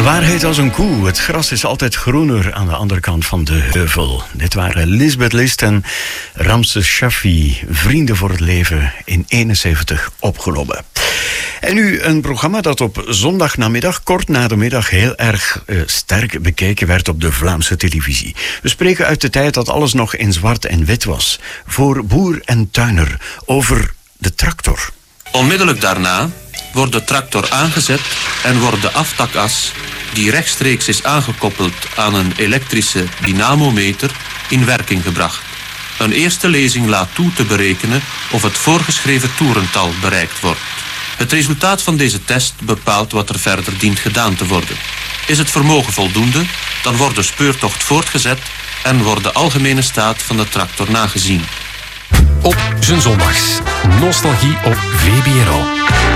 Waarheid als een koe. Het gras is altijd groener aan de andere kant van de heuvel. Dit waren Lisbeth List en Ramses Shaffi, vrienden voor het leven, in 71 opgenomen. En nu een programma dat op zondagnamiddag, kort na de middag, heel erg sterk bekeken werd op de Vlaamse televisie. We spreken uit de tijd dat alles nog in zwart en wit was. Voor boer en tuiner, over de tractor. Onmiddellijk daarna wordt de tractor aangezet en wordt de aftakas, die rechtstreeks is aangekoppeld aan een elektrische dynamometer, in werking gebracht. Een eerste lezing laat toe te berekenen of het voorgeschreven toerental bereikt wordt. Het resultaat van deze test bepaalt wat er verder dient gedaan te worden. Is het vermogen voldoende, dan wordt de speurtocht voortgezet en wordt de algemene staat van de tractor nagezien. Op zijn zondags. Nostalgie op VBRO.